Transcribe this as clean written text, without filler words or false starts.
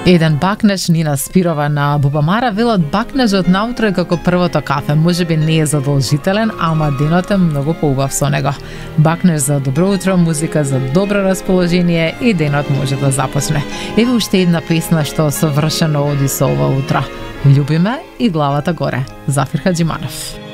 Еден бакнеж Нина Спирова на Бубамара велат бакнежот наутро е како првото кафе, можеби не е задолжителен, ама денот е многу поубав со него. Бакнеж за добро утро, музика за добро расположение и денот може да започне. Еве уште една песна што совршено оди со ова утро. Љуби ме и главата горе. Зафир Хаџиманов.